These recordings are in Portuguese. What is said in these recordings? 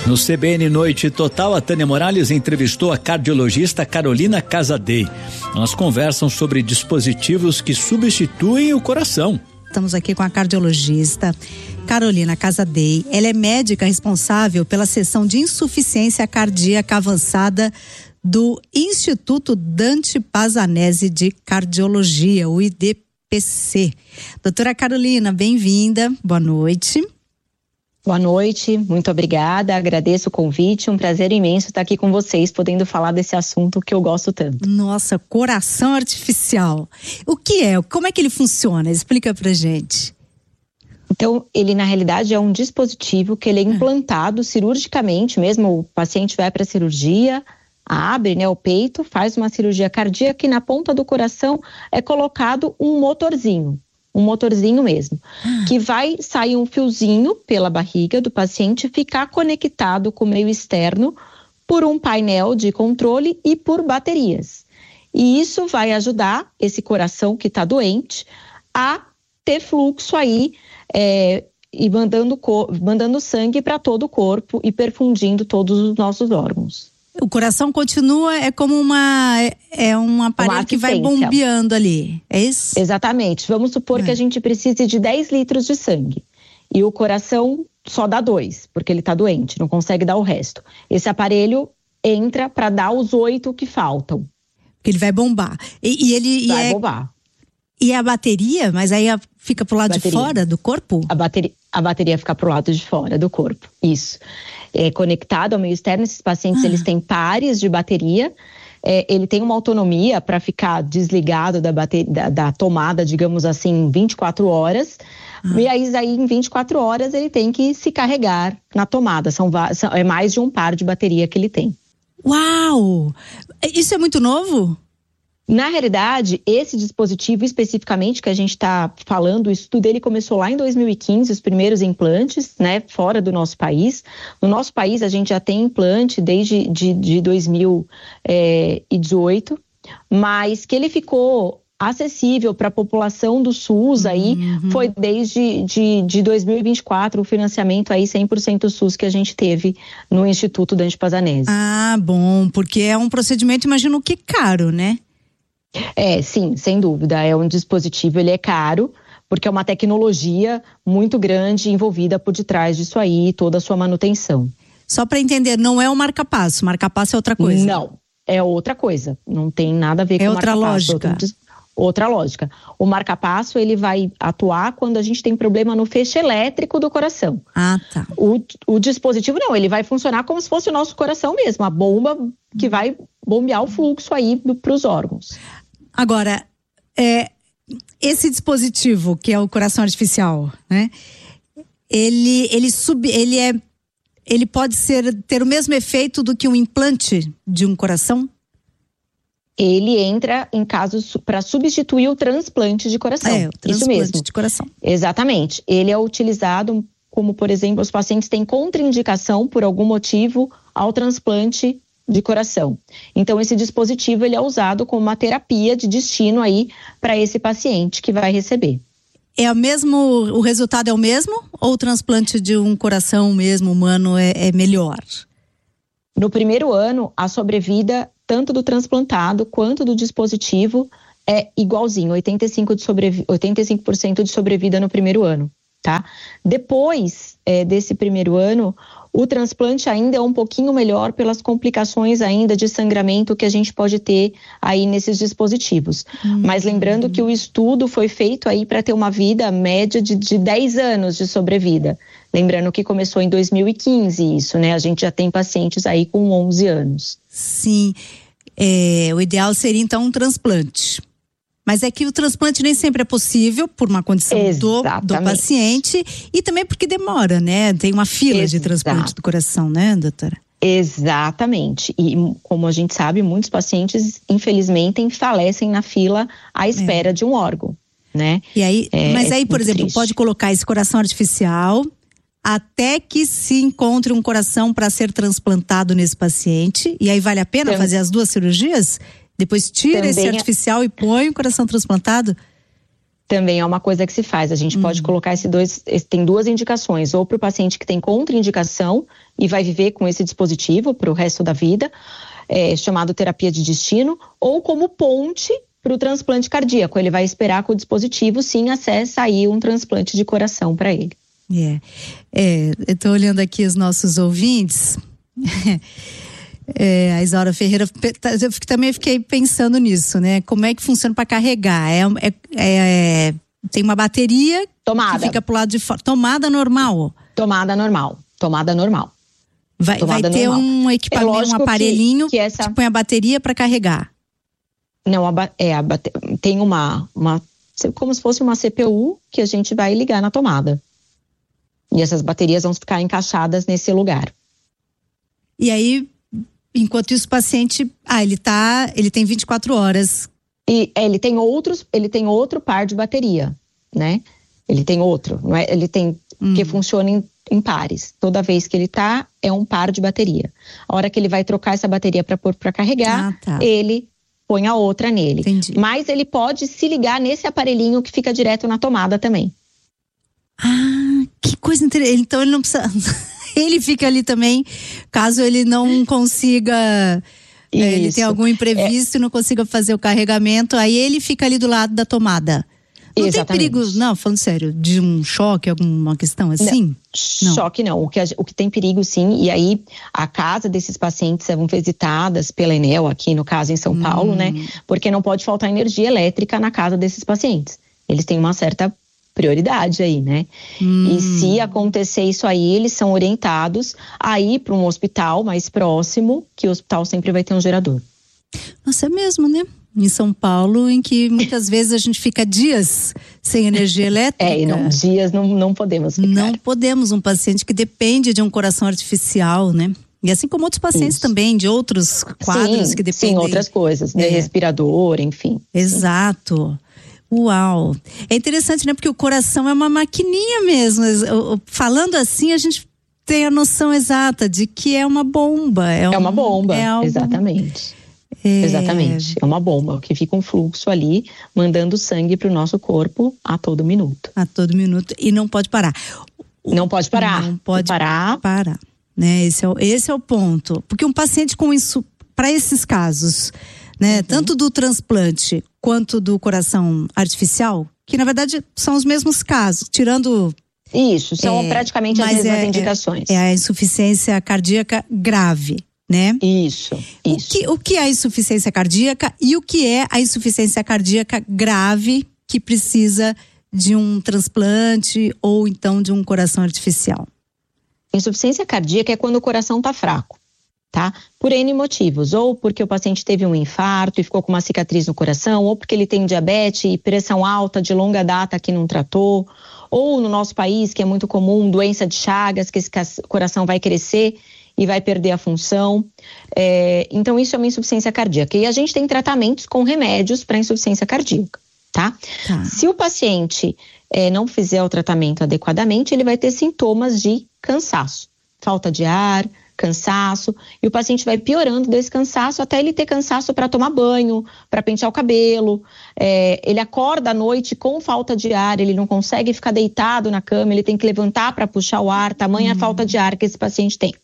No CBN Noite Total, a Tânia Morales entrevistou a cardiologista Carolina Casadei. Elas conversam sobre dispositivos que substituem o coração. Estamos aqui com a cardiologista Carolina Casadei. Ela é médica responsável pela seção de insuficiência cardíaca avançada do Instituto Dante Pazzanese de Cardiologia, o IDPC. Doutora Carolina, bem-vinda. Boa noite. Boa noite, muito obrigada, agradeço o convite, um prazer imenso estar aqui com vocês, podendo falar desse assunto que eu gosto tanto. Nossa, coração artificial. O que é? Como é que ele funciona? Explica pra gente. Então, ele na realidade é um dispositivo que ele é implantado cirurgicamente, mesmo o paciente vai para a cirurgia, abre, o peito, faz uma cirurgia cardíaca e na ponta do coração é colocado um motorzinho mesmo, que vai sair um fiozinho pela barriga do paciente, ficar conectado com o meio externo por um painel de controle e por baterias. E isso vai ajudar esse coração que está doente a ter fluxo aí e mandando sangue para todo o corpo e perfundindo todos os nossos órgãos. O coração continua, é como um aparelho que vai bombeando ali, é isso? Exatamente. Vamos supor que a gente precise de 10 litros de sangue e o coração só dá 2, porque ele está doente, não consegue dar o resto. Esse aparelho entra para dar os 8 que faltam. Porque ele vai bombar. Vai bombar. E a bateria, mas aí fica pro lado de fora do corpo? A bateria fica pro lado de fora do corpo, isso. É conectado ao meio externo, esses pacientes eles têm pares de bateria, ele tem uma autonomia para ficar desligado da tomada, digamos assim, 24 horas, e aí em 24 horas ele tem que se carregar na tomada, é mais de um par de bateria que ele tem. Uau! Isso é muito novo? Na realidade, esse dispositivo especificamente que a gente está falando, o estudo dele começou lá em 2015, os primeiros implantes, fora do nosso país. No nosso país, a gente já tem implante desde de 2018, mas que ele ficou acessível para a população do SUS aí, foi desde de 2024, o financiamento aí 100% SUS que a gente teve no Instituto Dante Pazzanese. Ah, bom, porque é um procedimento, imagino que caro, né? Sim, sem dúvida, é um dispositivo, ele é caro, porque é uma tecnologia muito grande envolvida por detrás disso aí, toda a sua manutenção. Só para entender, não é o marca-passo é outra coisa? Não, é outra coisa, não tem nada a ver com o marca-passo. Outra lógica. O marca-passo, ele vai atuar quando a gente tem problema no feixe elétrico do coração. Ah, tá. O dispositivo não, ele vai funcionar como se fosse o nosso coração mesmo, a bomba que vai bombear o fluxo aí para os órgãos. Agora, esse dispositivo, que é o coração artificial, né? Ele pode ter o mesmo efeito do que um implante de um coração? Ele entra em casos para substituir o transplante de coração. O transplante isso mesmo. De coração. Exatamente. Ele é utilizado como, por exemplo, os pacientes têm contraindicação por algum motivo ao transplante de coração. Então, esse dispositivo ele é usado como uma terapia de destino aí para esse paciente que vai receber. O resultado é o mesmo ou o transplante de um coração mesmo humano é melhor? No primeiro ano, a sobrevida tanto do transplantado quanto do dispositivo é igualzinho, 85% de sobrevida no primeiro ano, tá? Depois desse primeiro ano, o transplante ainda é um pouquinho melhor pelas complicações ainda de sangramento que a gente pode ter aí nesses dispositivos. Mas lembrando que o estudo foi feito aí para ter uma vida média de 10 anos de sobrevida. Lembrando que começou em 2015 isso, A gente já tem pacientes aí com 11 anos. Sim, o ideal seria então um transplante. Mas é que o transplante nem sempre é possível por uma condição do paciente e também porque demora, Tem uma fila de transplante do coração, doutora? Exatamente. E como a gente sabe, muitos pacientes, infelizmente, falecem na fila à espera de um órgão, E aí, por exemplo, triste. Pode colocar esse coração artificial até que se encontre um coração para ser transplantado nesse paciente. E aí vale a pena fazer as duas cirurgias? Depois tira esse artificial e põe o coração transplantado? Também é uma coisa que se faz. A gente pode colocar tem 2 indicações, ou para o paciente que tem contraindicação e vai viver com esse dispositivo para o resto da vida, chamado terapia de destino, ou como ponte para o transplante cardíaco. Ele vai esperar que o dispositivo sim acesse aí um transplante de coração para ele. Eu estou olhando aqui os nossos ouvintes. A Isaura Ferreira, eu também fiquei pensando nisso, né? Como é que funciona para carregar? Tem uma bateria tomada que fica pro lado de fora. Tomada normal? Tomada normal. Vai ter um equipamento, um aparelhinho que põe a bateria para carregar. Não, tem uma como se fosse uma CPU que a gente vai ligar na tomada. E essas baterias vão ficar encaixadas nesse lugar. E aí, enquanto isso, o paciente, ele tem 24 horas. E ele tem outro par de bateria, né? Ele tem outro, não é? Ele tem que funciona em pares. Toda vez que ele é um par de bateria. A hora que ele vai trocar essa bateria para pôr para carregar, ele põe a outra nele. Entendi. Mas ele pode se ligar nesse aparelhinho que fica direto na tomada também. Que coisa interessante. Então ele não precisa... Ele fica ali também, caso ele não consiga, ele tem algum imprevisto e não consiga fazer o carregamento, aí ele fica ali do lado da tomada. Não Exatamente. tem perigo, não, falando sério, de um choque, alguma questão assim? Não. Choque não, o que tem perigo sim, e aí a casa desses pacientes são visitadas pela Enel, aqui no caso em São Paulo, né? Porque não pode faltar energia elétrica na casa desses pacientes. Eles têm uma certa prioridade aí, né? E se acontecer isso aí, eles são orientados a ir para um hospital mais próximo, que o hospital sempre vai ter um gerador. Nossa, é mesmo, né? Em São Paulo, em que muitas vezes a gente fica dias sem energia elétrica. Dias não podemos ficar. Não podemos, um paciente que depende de um coração artificial, né? E assim como outros pacientes também, de outros quadros que dependem. Sim, outras coisas, né? Respirador, enfim. Exato. Sim. Uau! É interessante, né? Porque o coração é uma maquininha mesmo. Falando assim, a gente tem a noção exata de que é uma bomba. É uma bomba, exatamente. Exatamente, é uma bomba que fica um fluxo ali, mandando sangue para o nosso corpo a todo minuto. A todo minuto, e não pode parar. Não pode parar. Não pode parar. Né? Esse é o ponto. Porque um paciente com isso, para esses casos, né, tanto do transplante quanto do coração artificial, que na verdade são os mesmos casos, tirando... Isso, são praticamente as mesmas indicações. É a insuficiência cardíaca grave, né? Isso. O que é a insuficiência cardíaca e o que é a insuficiência cardíaca grave que precisa de um transplante ou então de um coração artificial? Insuficiência cardíaca é quando o coração está fraco. Tá? Por N motivos, ou porque o paciente teve um infarto e ficou com uma cicatriz no coração, ou porque ele tem diabetes e pressão alta de longa data que não tratou, ou no nosso país, que é muito comum, doença de Chagas, que esse coração vai crescer e vai perder a função. Então isso é uma insuficiência cardíaca. E a gente tem tratamentos com remédios para insuficiência cardíaca, tá? Se o paciente não fizer o tratamento adequadamente, ele vai ter sintomas de cansaço, falta de ar, cansaço, e o paciente vai piorando desse cansaço até ele ter cansaço para tomar banho, para pentear o cabelo, ele acorda à noite com falta de ar, ele não consegue ficar deitado na cama, ele tem que levantar para puxar o ar, tamanha a falta de ar que esse paciente tem.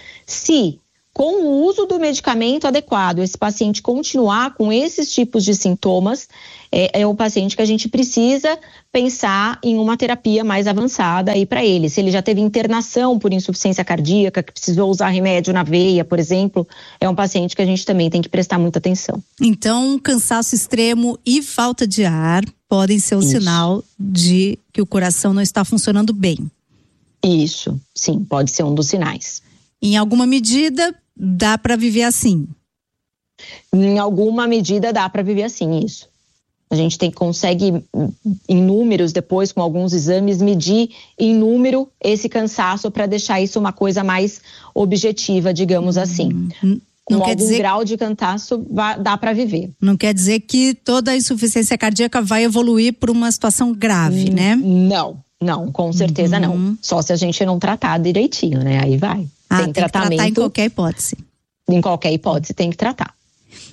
Se com o uso do medicamento adequado esse paciente continuar com esses tipos de sintomas, é um paciente que a gente precisa pensar em uma terapia mais avançada aí para ele. Se ele já teve internação por insuficiência cardíaca, que precisou usar remédio na veia, por exemplo, é um paciente que a gente também tem que prestar muita atenção. Então, cansaço extremo e falta de ar podem ser um sinal de que o coração não está funcionando bem. Isso, sim, pode ser um dos sinais. Em alguma medida, dá para viver assim? Em alguma medida dá para viver assim, isso. A gente consegue, em números, depois com alguns exames, medir em número esse cansaço para deixar isso uma coisa mais objetiva, digamos assim. Com algum grau de cansaço, dá para viver. Não quer dizer que toda a insuficiência cardíaca vai evoluir por uma situação grave, né? Não, com certeza não. Só se a gente não tratar direitinho, né? Aí vai. Tem tratamento. Que tratar em qualquer hipótese. Em qualquer hipótese tem que tratar.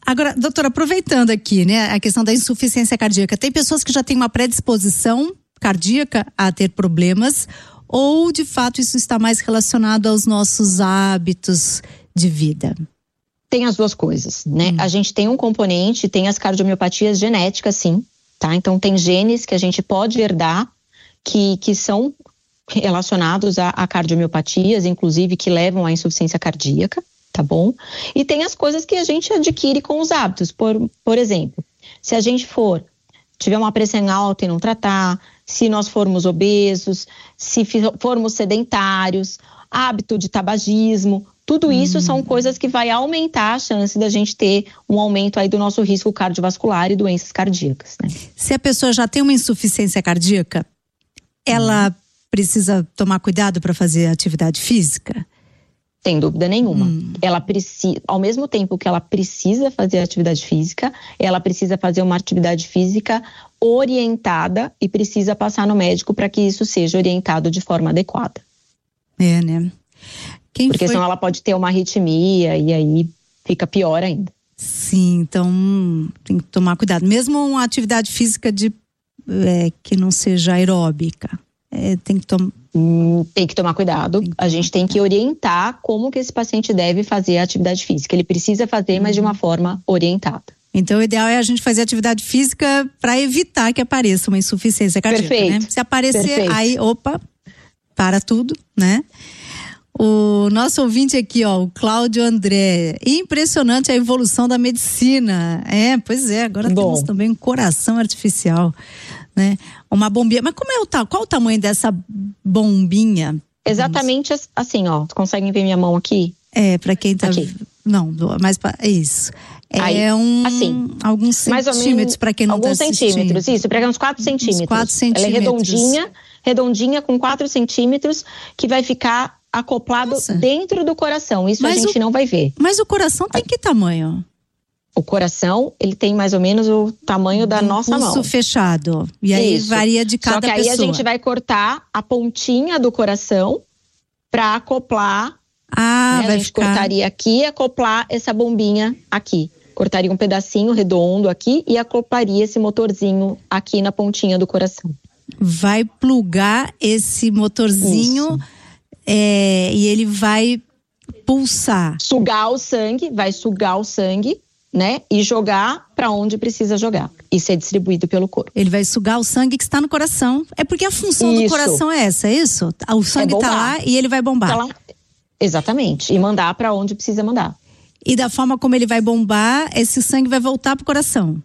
Agora, doutora, aproveitando aqui, né, a questão da insuficiência cardíaca, tem pessoas que já têm uma predisposição cardíaca a ter problemas, ou de fato isso está mais relacionado aos nossos hábitos de vida? Tem as duas coisas, né? A gente tem um componente, tem as cardiomiopatias genéticas, sim, tá? Então tem genes que a gente pode herdar que são relacionados a cardiomiopatias, inclusive que levam à insuficiência cardíaca. Tá bom? E tem as coisas que a gente adquire com os hábitos. Por exemplo, se a gente tiver uma pressão alta e não tratar, se nós formos obesos, se formos sedentários, hábito de tabagismo, tudo isso são coisas que vai aumentar a chance da gente ter um aumento aí do nosso risco cardiovascular e doenças cardíacas, né? Se a pessoa já tem uma insuficiência cardíaca, ela precisa tomar cuidado para fazer atividade física? Sem dúvida nenhuma. Ela precisa, ao mesmo tempo que ela precisa fazer atividade física, ela precisa fazer uma atividade física orientada e precisa passar no médico para que isso seja orientado de forma adequada. É, né? Porque senão ela pode ter uma arritmia e aí fica pior ainda. Sim, então tem que tomar cuidado. Mesmo uma atividade física que não seja aeróbica, tem que tomar cuidado. A gente tem que orientar como que esse paciente deve fazer a atividade física. Ele precisa fazer, mas de uma forma orientada. Então, o ideal é a gente fazer atividade física para evitar que apareça uma insuficiência cardíaca, né? Se aparecer, aí, para tudo, né? O nosso ouvinte aqui, o Cláudio André. Impressionante a evolução da medicina. Pois é, agora temos também um coração artificial, né? Uma bombinha. Mas qual o tamanho dessa bombinha? Exatamente assim, Vocês conseguem ver minha mão aqui? Para quem tá... Aqui. Não, mas é isso. Assim, alguns centímetros para quem não tá assistindo. Alguns centímetros, isso, para uns 4 centímetros. 4 centímetros. Ela é redondinha com 4 centímetros, que vai ficar acoplado dentro do coração. Isso a gente não vai ver. Mas o coração tem que tamanho? O coração, ele tem mais ou menos o tamanho da nossa mão. Pulso fechado. E aí varia de cada pessoa. Só que aí a gente vai cortar a pontinha do coração para acoplar. A gente cortaria aqui e acoplar essa bombinha aqui. Cortaria um pedacinho redondo aqui e acoplaria esse motorzinho aqui na pontinha do coração. Vai plugar esse motorzinho e ele vai pulsar. Vai sugar o sangue, né? E jogar para onde precisa jogar. E ser distribuído pelo corpo. Ele vai sugar o sangue que está no coração. É porque a função do coração é essa, é isso? O sangue está lá e ele vai bombar. Tá lá. Exatamente. E mandar para onde precisa mandar. E da forma como ele vai bombar, esse sangue vai voltar pro coração.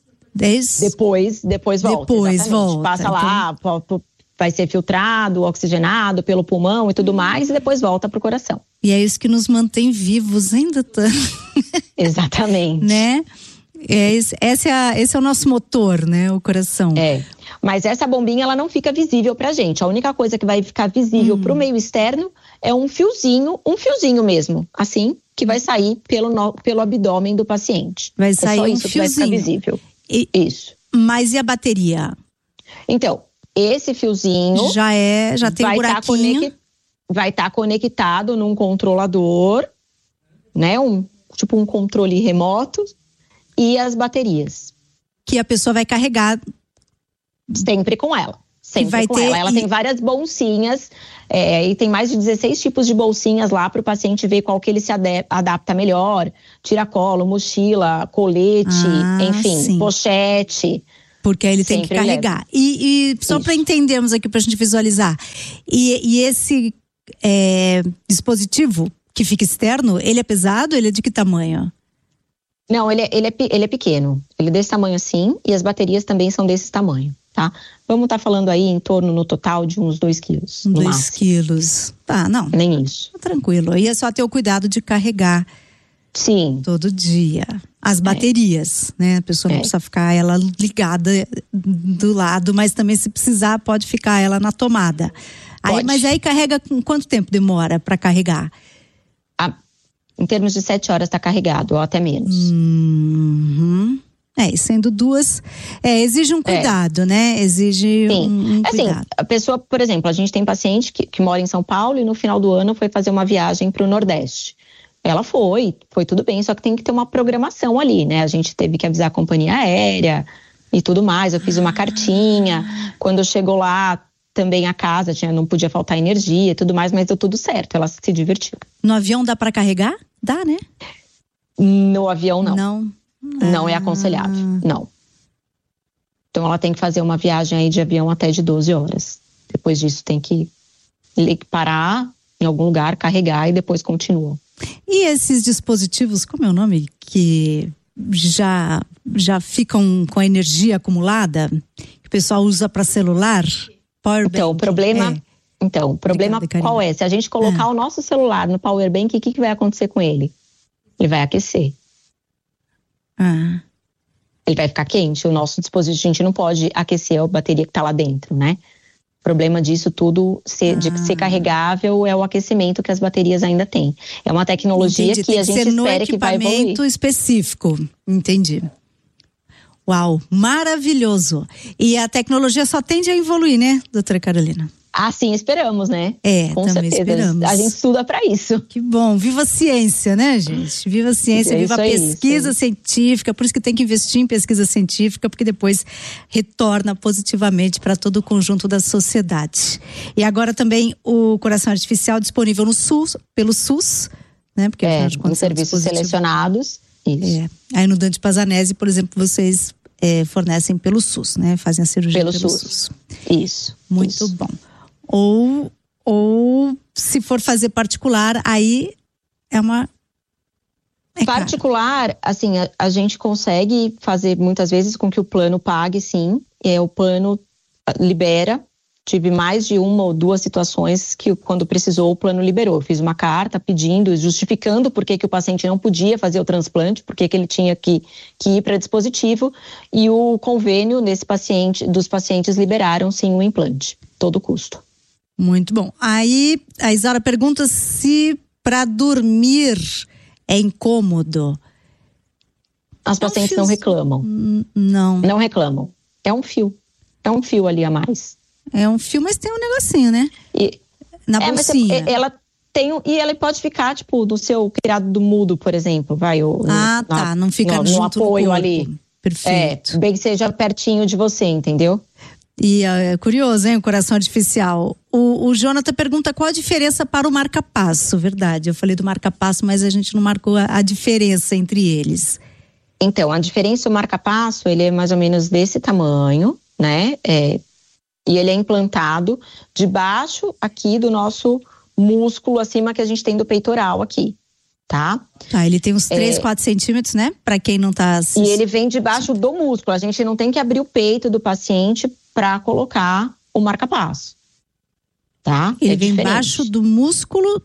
Depois volta. Depois volta. Passa lá, vai ser filtrado, oxigenado pelo pulmão e tudo mais, e depois volta pro coração. E é isso que nos mantém vivos ainda. Exatamente. Né? Esse é o nosso motor, né? O coração. Mas essa bombinha, ela não fica visível pra gente. A única coisa que vai ficar visível pro meio externo é um fiozinho mesmo, assim, que vai sair pelo abdômen do paciente. Vai sair só um isso fiozinho. Que vai ficar visível. Isso. Mas e a bateria? Então, esse fiozinho já tem um buraquinho. Vai estar conectado num controlador, né? Tipo um controle remoto, e as baterias. Que a pessoa vai carregar. Sempre com ela. Ela tem várias bolsinhas, e tem mais de 16 tipos de bolsinhas lá para o paciente ver qual que ele se adapta melhor. Tiracolo, mochila, colete, enfim, pochete. Porque aí ele tem que carregar. E só para entendermos aqui, para a gente visualizar. E esse dispositivo que fica externo, ele é pesado? Ele é de que tamanho? Não, ele é pequeno. Ele é desse tamanho assim, e as baterias também são desse tamanho, tá? Vamos estar falando aí em torno, no total, de uns 2 quilos. 2 quilos. Tá, não. Nem isso. Tranquilo. Aí é só ter o cuidado de carregar. Sim. Todo dia. As baterias, né? A pessoa não precisa ficar ela ligada do lado, mas também, se precisar, pode ficar ela na tomada. Mas aí carrega com quanto tempo demora para carregar? Em termos de 7 horas está carregado, ou até menos. E sendo 2, exige um cuidado, né? Exige um cuidado. Assim, a pessoa, por exemplo, a gente tem paciente que mora em São Paulo e no final do ano foi fazer uma viagem para o Nordeste. Ela foi tudo bem, só que tem que ter uma programação ali, né? A gente teve que avisar a companhia aérea e tudo mais. Eu fiz uma cartinha. Quando chegou lá, também a casa não podia faltar energia e tudo mais, mas deu tudo certo. Ela se divertiu. No avião dá para carregar? Dá, né? No avião, não. Não. Não é aconselhável, não. Então ela tem que fazer uma viagem aí de avião até de 12 horas. Depois disso tem que parar em algum lugar, carregar e depois continua. E esses dispositivos, como é o nome? Que já ficam com a energia acumulada? Que o pessoal usa para celular? Powerbank. Então, o problema Obrigada, qual é? Se a gente colocar o nosso celular no Powerbank, o que vai acontecer com ele? Ele vai aquecer. Ele vai ficar quente. O nosso dispositivo, a gente não pode aquecer a bateria que está lá dentro, né? O problema disso tudo de ser carregável é o aquecimento que as baterias ainda têm. É uma tecnologia que a gente espera que vai evoluir. Equipamento específico. Entendi. Uau, maravilhoso. E a tecnologia só tende a evoluir, né, doutora Carolina? Sim, esperamos, né? Com também certeza. Esperamos. A gente estuda para isso. Que bom. Viva a ciência, né, gente? Viva a ciência, viva a pesquisa científica. Por isso que tem que investir em pesquisa científica, porque depois retorna positivamente para todo o conjunto da sociedade. E agora também o coração artificial disponível no SUS, pelo SUS, né? Porque em serviços selecionados. Isso. Aí no Dante Pazanese, por exemplo, vocês fornecem pelo SUS, né? Fazem a cirurgia pelo SUS. Isso. Muito bom. Ou se for fazer particular, aí é particular, assim, a gente consegue fazer muitas vezes com que o plano pague, sim. O plano libera. Tive mais de uma ou duas situações que, quando precisou, o plano liberou. Eu fiz uma carta pedindo, justificando por que o paciente não podia fazer o transplante, por que ele tinha que ir para dispositivo, e o convênio dos pacientes liberaram, sim, o implante, todo o custo. Muito bom. Aí a Isaura pergunta se para dormir é incômodo. As pacientes não reclamam. Não reclamam. É um fio ali a mais. É um fio, mas tem um negocinho, né? Na bolsinha. Mas ela tem e ela pode ficar, tipo, do seu criado do mudo, por exemplo, não fica no apoio no ali. Perfeito. Bem que seja pertinho de você, entendeu? E é curioso, hein, o coração artificial. O Jonathan pergunta qual a diferença para o marca-passo, verdade? Eu falei do marca-passo, mas a gente não marcou a diferença entre eles. Então, a diferença, o marca-passo, ele é mais ou menos desse tamanho, né? E ele é implantado debaixo aqui do nosso músculo acima que a gente tem do peitoral aqui, tá? Ele tem uns 3, 4 centímetros, né? Para quem não tá assistindo. E ele vem debaixo do músculo. A gente não tem que abrir o peito do paciente para colocar o marca-passo, tá? Ele vem embaixo do músculo.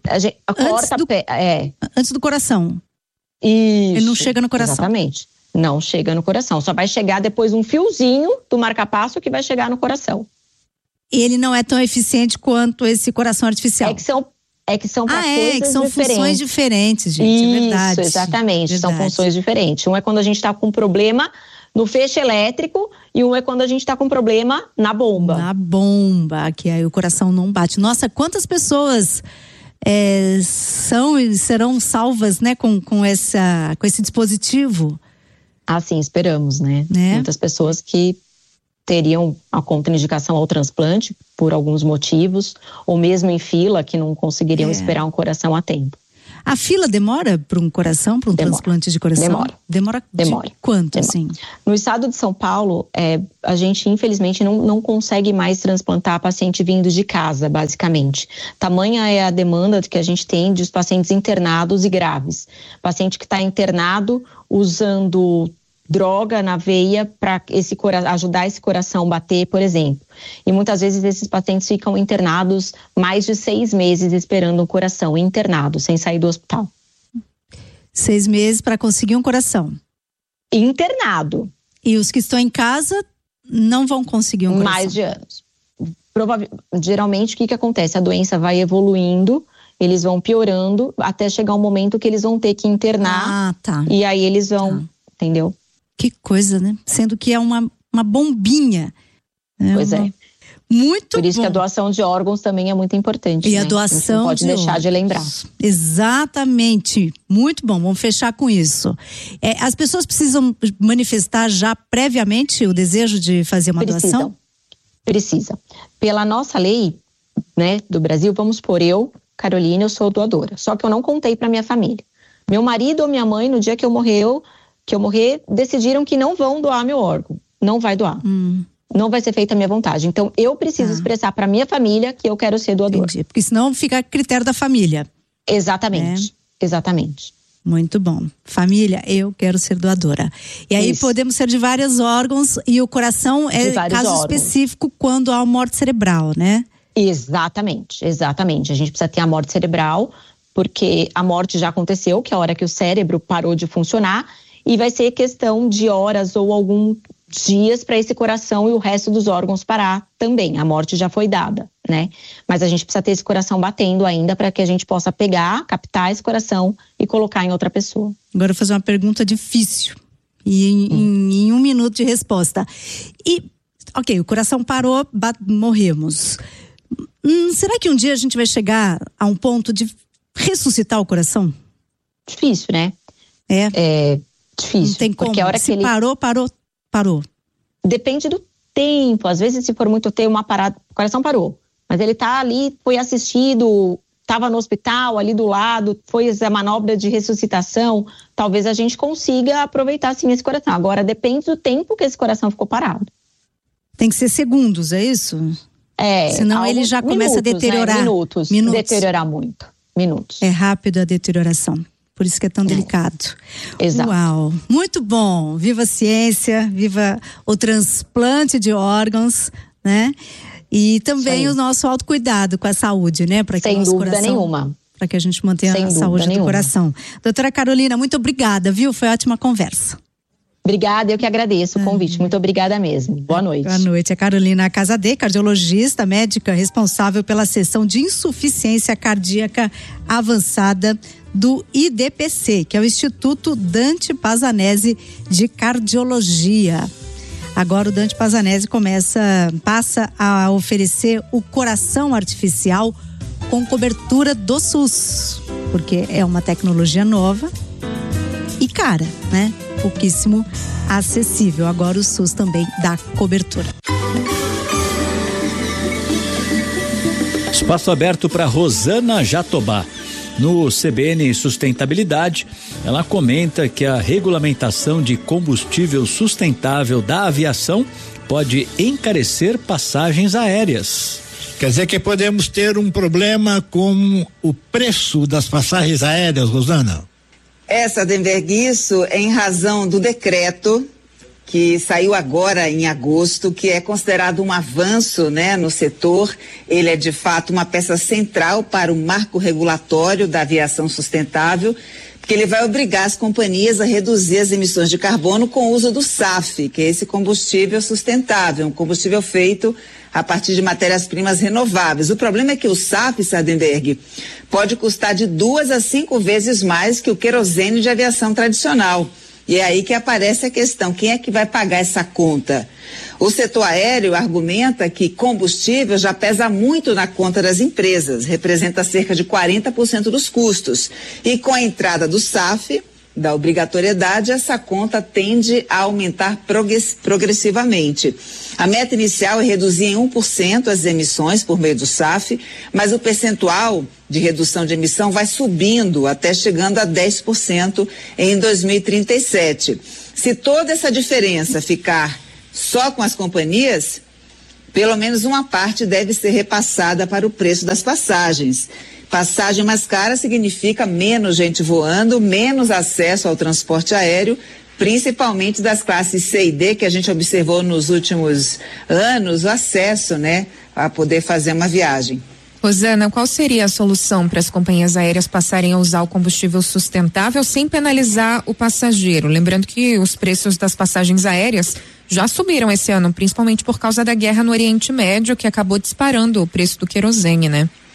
Antes do coração. Isso. Ele não chega no coração. Exatamente. Não chega no coração. Só vai chegar depois um fiozinho do marca-passo que vai chegar no coração. Ele não é tão eficiente quanto esse coração artificial. É que são para coisas que são diferentes. Funções diferentes, gente. Isso, é verdade. Exatamente. Verdade. São funções diferentes. Um é quando a gente está com problema no feixe elétrico e um é quando a gente está com problema na bomba. Na bomba, que aí o coração não bate. Nossa, quantas pessoas são e serão salvas, né, com esse dispositivo? Sim, esperamos, né? Muitas pessoas que teriam a contraindicação ao transplante por alguns motivos, ou mesmo em fila, que não conseguiriam esperar um coração a tempo. A fila demora para um coração, para um transplante de coração? Demora. Quanto, assim? No estado de São Paulo, a gente infelizmente não consegue mais transplantar paciente vindo de casa, basicamente. Tamanha é a demanda que a gente tem dos pacientes internados e graves. Paciente que está internado usando droga na veia para ajudar esse coração a bater, por exemplo. E muitas vezes esses pacientes ficam internados mais de 6 meses esperando um coração, internado, sem sair do hospital. 6 meses para conseguir um coração? Internado. E os que estão em casa não vão conseguir um coração? Mais de anos. Geralmente, o que acontece? A doença vai evoluindo, eles vão piorando, até chegar um momento que eles vão ter que internar. E aí eles vão, entendeu? Que coisa, né? Sendo que é uma bombinha. Pois é. Muito bom. Por isso que a doação de órgãos também é muito importante. E a doação não pode deixar de lembrar. Exatamente. Muito bom, vamos fechar com isso. As pessoas precisam manifestar já previamente o desejo de fazer uma doação? Precisa. Pela nossa lei, né, do Brasil, vamos supor, eu, Carolina, eu sou doadora. Só que eu não contei para minha família. Meu marido ou minha mãe, no dia que eu morrer, decidiram que não vão doar meu órgão. Não vai doar. Não vai ser feita a minha vontade. Então, eu preciso expressar para minha família que eu quero ser doadora. Entendi, porque senão fica a critério da família. Exatamente, exatamente. Muito bom. Família, eu quero ser doadora. E aí podemos ser de vários órgãos e o coração é caso específico quando há morte cerebral, né? Exatamente. A gente precisa ter a morte cerebral, porque a morte já aconteceu, que é a hora que o cérebro parou de funcionar, e vai ser questão de horas ou alguns dias para esse coração e o resto dos órgãos parar também. A morte já foi dada, né? Mas a gente precisa ter esse coração batendo ainda para que a gente possa pegar, captar esse coração e colocar em outra pessoa. Agora eu vou fazer uma pergunta difícil e em 1 minuto de resposta. Ok, o coração parou, morremos. Será que um dia a gente vai chegar a um ponto de ressuscitar o coração? Difícil, né? É difícil. Não tem como. Porque a hora se que parou. Depende do tempo. Às vezes, se for muito tempo, uma parada, o coração parou. Mas ele tá ali, foi assistido, estava no hospital, ali do lado, foi a manobra de ressuscitação. Talvez a gente consiga aproveitar, sim, esse coração. Agora, depende do tempo que esse coração ficou parado. Tem que ser segundos, é isso? Senão ele já começa a deteriorar. Né? Minutos. Deteriorar muito. Minutos. É rápido a deterioração. Por isso que é tão delicado. Exato. Uau, muito bom. Viva a ciência, viva o transplante de órgãos, né? E também o nosso autocuidado com a saúde, né? Para que sem dúvida nenhuma. Para que a gente mantenha a saúde do coração. Doutora Carolina, muito obrigada, viu? Foi ótima conversa. Obrigada, eu que agradeço o convite. Muito obrigada mesmo. Boa noite. Boa noite. A Carolina Casadei, cardiologista, médica responsável pela seção de insuficiência cardíaca avançada do IDPC, que é o Instituto Dante Pazanese de Cardiologia. Agora o Dante Pazanese passa a oferecer o coração artificial com cobertura do SUS, porque é uma tecnologia nova e cara, né? Pouquíssimo acessível. Agora o SUS também dá cobertura. Espaço aberto para Rosana Jatobá. No CBN Sustentabilidade, ela comenta que a regulamentação de combustível sustentável da aviação pode encarecer passagens aéreas. Quer dizer que podemos ter um problema com o preço das passagens aéreas, Rosana? Sadenberg, isso em razão do decreto que saiu agora em agosto, que é considerado um avanço, né, no setor. Ele é de fato uma peça central para o marco regulatório da aviação sustentável, porque ele vai obrigar as companhias a reduzir as emissões de carbono com o uso do SAF, que é esse combustível sustentável, um combustível feito a partir de matérias-primas renováveis. O problema é que o SAF, Sardenberg, pode custar de 2 a 5 vezes mais que o querosene de aviação tradicional. E é aí que aparece a questão, quem é que vai pagar essa conta? O setor aéreo argumenta que combustível já pesa muito na conta das empresas, representa cerca de 40% dos custos. E com a entrada do SAF, da obrigatoriedade, essa conta tende a aumentar progressivamente. A meta inicial é reduzir em 1% as emissões por meio do SAF, mas o percentual de redução de emissão vai subindo até chegando a 10% em 2037. Se toda essa diferença ficar só com as companhias, pelo menos uma parte deve ser repassada para o preço das passagens. Passagem mais cara significa menos gente voando, menos acesso ao transporte aéreo, principalmente das classes C e D, que a gente observou nos últimos anos, o acesso, né, a poder fazer uma viagem. Rosana, qual seria a solução para as companhias aéreas passarem a usar o combustível sustentável sem penalizar o passageiro? Lembrando que os preços das passagens aéreas já subiram esse ano, principalmente por causa da guerra no Oriente Médio, que acabou disparando o preço do querosene, né?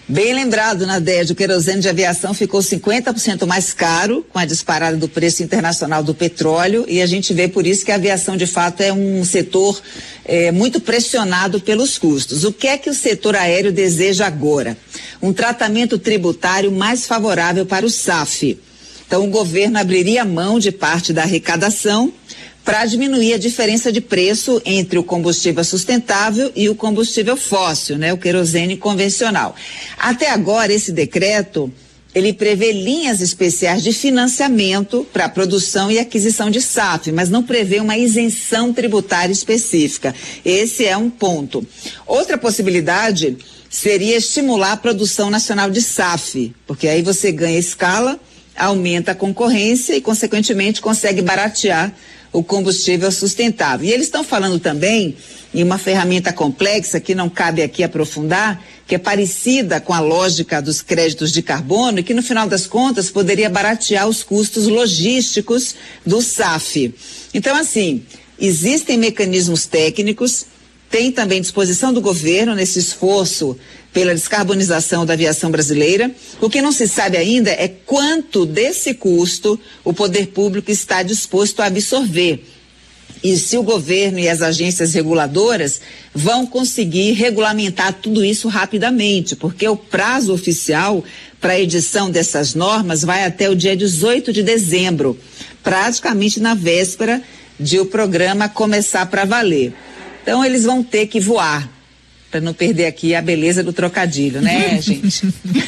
Bem lembrado, Nadege, o querosene de aviação ficou 50% mais caro com a disparada do preço internacional do petróleo, e a gente vê por isso que a aviação de fato é um setor muito pressionado pelos custos. O que é que o setor aéreo deseja agora? Um tratamento tributário mais favorável para o SAF. Então o governo abriria mão de parte da arrecadação para diminuir a diferença de preço entre o combustível sustentável e o combustível fóssil, né? O querosene convencional. Até agora, esse decreto, ele prevê linhas especiais de financiamento para a produção e aquisição de SAF, mas não prevê uma isenção tributária específica. Esse é um ponto. Outra possibilidade seria estimular a produção nacional de SAF, porque aí você ganha escala, aumenta a concorrência e, consequentemente, consegue baratear o combustível sustentável. E eles estão falando também em uma ferramenta complexa que não cabe aqui aprofundar, que é parecida com a lógica dos créditos de carbono e que no final das contas poderia baratear os custos logísticos do SAF. Então, assim, existem mecanismos técnicos, tem também disposição do governo nesse esforço pela descarbonização da aviação brasileira. O que não se sabe ainda é quanto desse custo o poder público está disposto a absorver. E se o governo e as agências reguladoras vão conseguir regulamentar tudo isso rapidamente, porque o prazo oficial para a edição dessas normas vai até o dia 18 de dezembro, praticamente na véspera de o programa começar para valer. Então eles vão ter que voar, para não perder aqui a beleza do trocadilho, né, gente?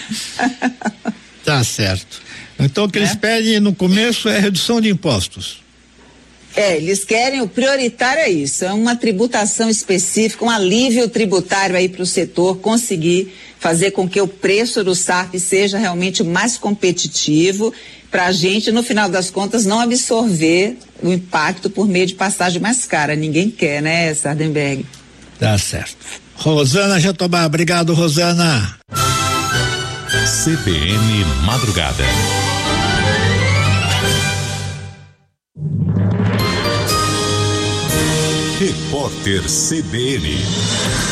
Tá certo. Então o que eles pedem no começo é redução de impostos. Eles querem, o prioritário é isso, é uma tributação específica, um alívio tributário aí para o setor conseguir fazer com que o preço do SAF seja realmente mais competitivo, para a gente, no final das contas, não absorver o impacto por meio de passagem mais cara. Ninguém quer, né, Sardenberg? Tá certo. Rosana Jatobá, obrigado, Rosana. CBN Madrugada. Repórter CBN.